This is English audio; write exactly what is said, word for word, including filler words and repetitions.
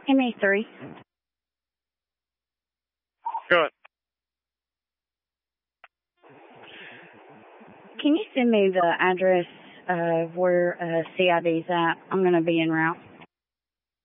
M E three. Good. Can you send me the address of where uh, C I D's at? I'm going to be en route.